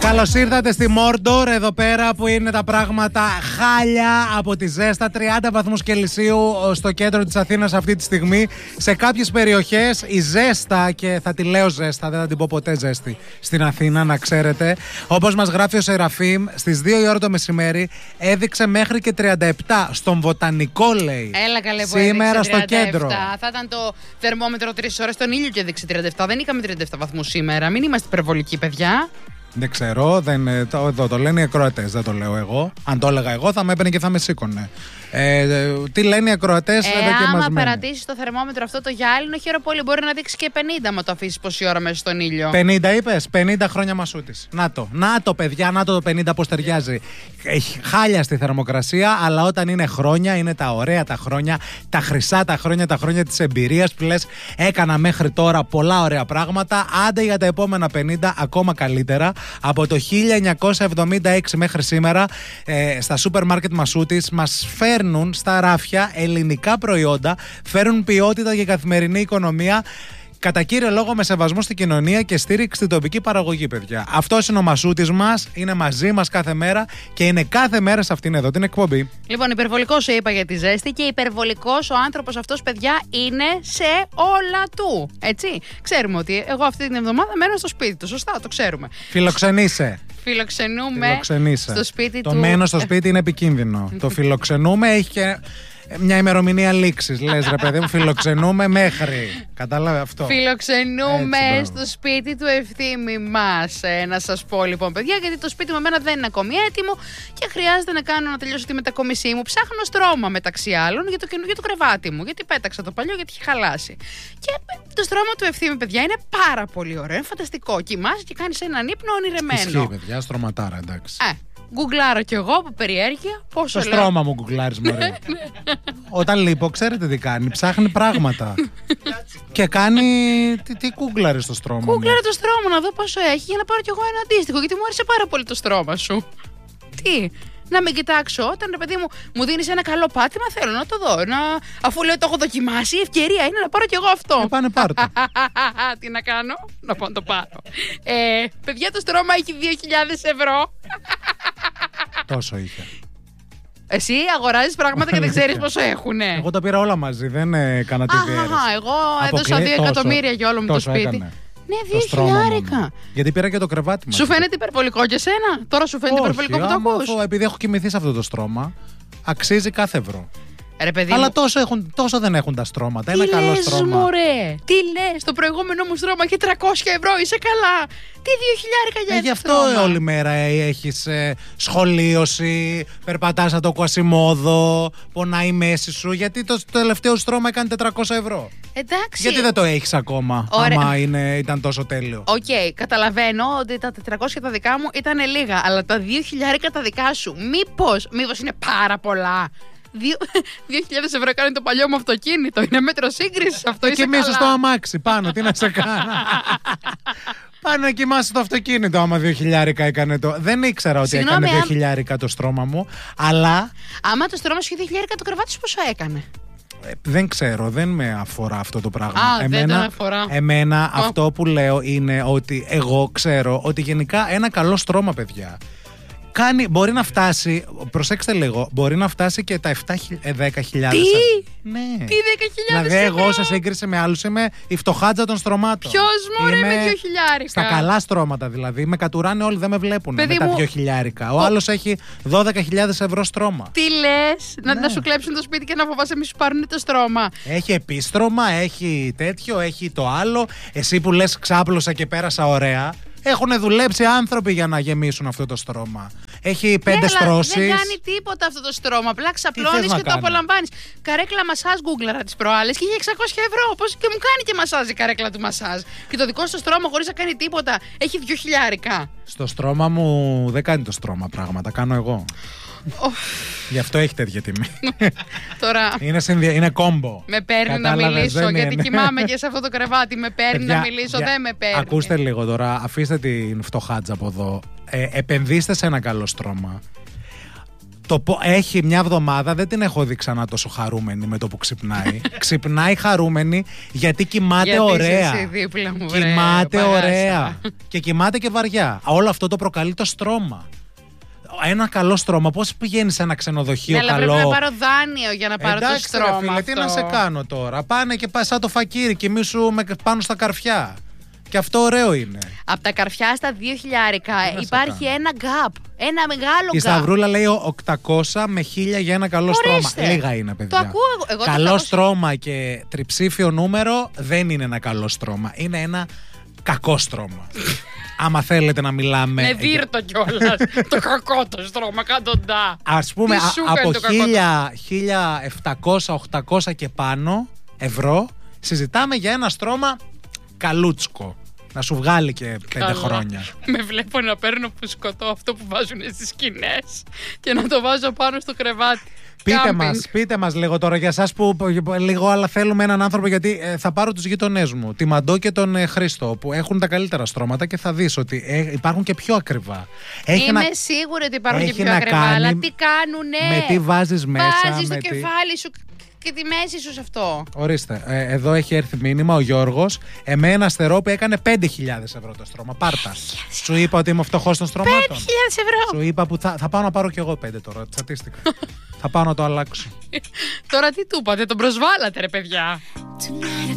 Καλώς ήρθατε στη Μόρντορ, εδώ πέρα που είναι τα πράγματα χάλια από τη ζέστα. 30 βαθμούς Κελσίου στο κέντρο της Αθήνας αυτή τη στιγμή. Σε κάποιες περιοχές η ζέστα, και θα τη λέω ζέστα, δεν θα την πω ποτέ ζέστη στην Αθήνα, να ξέρετε. Όπως μας γράφει ο Σεραφείμ, στις 2 η ώρα το μεσημέρι έδειξε μέχρι και 37 στον Βοτανικό, λέει. Έλα καλέ που σήμερα έδειξε 37. Στο κέντρο. Θα ήταν το θερμόμετρο 3 ώρες στον ήλιο και έδειξε 37. Δεν είχαμε 37 βαθμούς σήμερα. Μην είμαστε υπερβολικοί, παιδιά. Δεν ξέρω, εδώ το λένε οι ακροατές, δεν το λέω εγώ. Αν το έλεγα εγώ θα με έπαιρνε και θα με σήκωνε. Τι λένε οι ακροατές, άμα περατήσεις το θερμόμετρο αυτό το γυάλινο, χαίρομαι πολύ. Μπορεί να δείξει και 50 άμα το αφήσεις πόση ώρα μέσα στον ήλιο. 50 είπες, 50 χρόνια μασούτης. Να το παιδιά, να το 50 πώς ταιριάζει. Έχει χάλια στη θερμοκρασία, αλλά όταν είναι χρόνια, είναι τα ωραία τα χρόνια, τα χρυσά τα χρόνια της εμπειρίας που λες έκανα μέχρι τώρα πολλά ωραία πράγματα. Άντε για τα επόμενα 50 ακόμα καλύτερα. Από το 1976 μέχρι σήμερα στα σούπερ μάρκετ Μασούτης μας φέρνουν στα ράφια ελληνικά προϊόντα, φέρνουν ποιότητα για καθημερινή οικονομία. Κατά κύριο λόγο με σεβασμό στην κοινωνία και στήριξη στην τοπική παραγωγή, παιδιά. Αυτός είναι ο Μασούτης μας, είναι μαζί μας κάθε μέρα και είναι κάθε μέρα σε αυτήν εδώ την εκπομπή. Λοιπόν, υπερβολικός είπα για τη ζέστη και υπερβολικός ο άνθρωπος αυτός, παιδιά, είναι σε όλα του. Έτσι. Ξέρουμε ότι εγώ αυτή την εβδομάδα μένω στο σπίτι του. Σωστά, το ξέρουμε. Φιλοξενείσαι. Φιλοξενούμε στο σπίτι του. Το μένω στο σπίτι είναι επικίνδυνο. Το φιλοξενούμε έχει και μια ημερομηνία λήξης. Λες ρε παιδί μου, φιλοξενούμε μέχρι. Κατάλαβε αυτό. Φιλοξενούμε στο σπίτι του Ευθύμη μας. Να σας πω λοιπόν, παιδιά, γιατί το σπίτι μου εμένα δεν είναι ακόμη έτοιμο και χρειάζεται να τελειώσω τη μετακομισή μου. Ψάχνω στρώμα μεταξύ άλλων για το κρεβάτι μου. Γιατί πέταξα το παλιό, γιατί είχε χαλάσει. Και το στρώμα του Ευθύμη, παιδιά, είναι πάρα πολύ ωραίο. Είναι φανταστικό. Κοιμάσαι και κάνεις έναν ύπνο ονειρεμένο. Ισχύει, παιδιά, στρωματάρα, εντάξει. Γκουγκλάρω κι εγώ από περιέργεια. Πόσο το στρώμα μου γκουγκλάρεις, μωρέ. Όταν λείπω, ξέρετε τι κάνει. Ψάχνει πράγματα. Και κάνει. Τι γκουγκλάρεις στο στρώμα? Γκουγκλάρω το στρώμα να δω πόσο έχει για να πάρω κι εγώ ένα αντίστοιχο. Γιατί μου άρεσε πάρα πολύ το στρώμα σου. Τι? Να με κοιτάξω, όταν ρε παιδί μου δίνεις ένα καλό πάτημα, θέλω να το δω. Αφού λέω το έχω δοκιμάσει, η ευκαιρία είναι να πάρω κι εγώ αυτό. Πάνε πάρ' το. Τι να κάνω, να πάω να το πάρω. Παιδιά, το στρώμα έχει 2.000 ευρώ. Τόσο είχε. Εσύ αγοράζεις πράγματα και δεν ξέρεις πόσο έχουνε. Εγώ τα πήρα όλα μαζί, δεν έκανα τη διαίρεση. Εγώ έδωσα 2 εκατομμύρια για όλο μου το σπίτι. Έκανε. Ναι, 2.000. Γιατί πήρα και το κρεβάτι μας. Σου φαίνεται υπερβολικό και εσένα? Τώρα σου φαίνεται υπερβολικό που το ακούς? Επειδή έχω κοιμηθεί σε αυτό το στρώμα, αξίζει κάθε ευρώ. Ρε παιδί αλλά τόσο δεν έχουν τα στρώματα. Ένα καλό στρώμα. Μωρέ, τι λες? Το προηγούμενο μου στρώμα έχει 300 ευρώ, είσαι καλά? Τι 2.000 για γι' αυτό όλη μέρα έχεις σχολίωση, περπατάς από το Κουασιμόδο, πονάει η μέση σου. Γιατί το τελευταίο στρώμα έκανε 400 ευρώ. Εντάξει. Γιατί δεν το έχεις ακόμα? Ωραία. Άμα ήταν τόσο τέλειο. Οκ, καταλαβαίνω ότι τα 400 τα δικά μου ήταν λίγα, αλλά τα 2.000 τα δικά σου, μήπως είναι πάρα πολλά? 2.000 ευρώ έκανε το παλιό μου αυτοκίνητο. Είναι μέτρο σύγκριση αυτό. Και κοιμάσαι στο αμάξι πάνω, τι να σε κάνω. Πάνω να κοιμάσαι στο αυτοκίνητο άμα 2.000 έκανε το. Δεν ήξερα ότι έκανε 2.000 το στρώμα μου, αλλά. Άμα το στρώμα σου είχε 2.000, το κρεβάτι σου πόσο έκανε? Δεν ξέρω, δεν με αφορά αυτό το πράγμα. Δεν τον αφορά. Εμένα αυτό που λέω είναι ότι εγώ ξέρω ότι γενικά ένα καλό στρώμα, παιδιά, μπορεί να φτάσει, προσέξτε λίγο, μπορεί να φτάσει και τα 10.000. Τι? Ναι. Τι 10.000 δηλαδή εγώ σε σύγκριση με άλλους είμαι η φτωχάτζα των στρωμάτων. Ποιος μωρέ με 2.000? Στα καλά στρώματα δηλαδή, με κατουράνε όλοι, δεν με βλέπουν με τα 2.000. Ο άλλος έχει 12.000 ευρώ στρώμα. Τι λες? Ναι. Να σου κλέψουν το σπίτι και να φοβάσαι μη σου πάρουν το στρώμα. Έχει επίστρωμα, έχει τέτοιο, έχει το άλλο. Εσύ που λες ξάπλωσα και πέρασα ωραία. Έχουν δουλέψει άνθρωποι για να γεμίσουν αυτό το στρώμα. Έχει 5 στρώσεις. Δεν κάνει τίποτα αυτό το στρώμα. Απλά ξαπλώνεις και το απολαμβάνεις. Καρέκλα μασάζ γκούγκλαρα τις προάλλες και είχε 600 ευρώ. Πώς και μου κάνει και μασάζ η καρέκλα του μασάζ. Και το δικό σου στρώμα χωρίς να κάνει τίποτα έχει 2.000. Στο στρώμα μου δεν κάνει το στρώμα πράγματα. Κάνω εγώ. Γι' αυτό έχει τέτοια τιμή. Τώρα είναι κόμπο. με παίρνει να μιλήσω, γιατί κοιμάμαι και σε αυτό το κρεβάτι. Με παίρνει να μιλήσω, δεν με παίρνει. Ακούστε λίγο τώρα, αφήστε την φτωχάτζα από εδώ. Επενδύστε σε ένα καλό στρώμα. Έχει μια εβδομάδα, δεν την έχω δει ξανά τόσο χαρούμενη με το που ξυπνάει. Ξυπνάει χαρούμενη γιατί κοιμάται ωραία. Εσύ δίπλα μου, κοιμάται ωραία. Και κοιμάται και βαριά. Όλο αυτό το προκαλεί το στρώμα. Ένα καλό στρώμα, πώς πηγαίνεις σε ένα ξενοδοχείο αλλά καλό. Πρέπει να πάρω δάνειο για να πάρω το στρώμα. Φίλε, τι να σε κάνω τώρα. Πάνε και πας σαν το φακίρι, κοιμήσου πάνω στα καρφιά. Και αυτό ωραίο είναι. Από τα καρφιά στα 2.000 υπάρχει ένα gap. Ένα μεγάλο gap. Η Σταυρούλα λέει 800 με 1.000 για ένα καλό στρώμα. Λίγα είναι, παιδιά. Το ακούω εγώ. Καλό στρώμα και τριψήφιο νούμερο δεν είναι ένα καλό στρώμα. Είναι ένα κακό στρώμα. Άμα θέλετε να μιλάμε. Με δίρτο κιόλας. Το κακό το στρώμα, καντοντά. Ας πούμε από 1.700-800 και πάνω ευρώ συζητάμε για ένα στρώμα καλούτσικο. Να σου βγάλει και 5 χρόνια. Με βλέπω να παίρνω φουσκωτό αυτό που βάζουν στις σκηνές και να το βάζω πάνω στο κρεβάτι. Πείτε μας λίγο τώρα για εσάς που λίγο αλλά θέλουμε έναν άνθρωπο, γιατί θα πάρω τους γείτονές μου, τη Μαντό και τον Χρήστο, που έχουν τα καλύτερα στρώματα και θα δεις ότι υπάρχουν και πιο ακριβά. Είμαι σίγουρη ότι υπάρχουν και πιο ακριβά, αλλά τι κάνουνε. Με τι βάζεις μέσα. Βάζεις το κεφάλι σου και τη μέση σου σε αυτό. Ορίστε, εδώ έχει έρθει μήνυμα ο Γιώργος. Εμένα στερό που έκανε 5.000 ευρώ το στρώμα. Πάρτα. Σου είπα ότι είμαι φτωχός των στρωμάτων. 5.000 ευρώ. Σου είπα που θα πάω να πάρω κι εγώ 5 τώρα. Τσατίστηκα. Θα πάω να το αλλάξω. Τώρα τι του είπατε, τον προσβάλατε ρε παιδιά.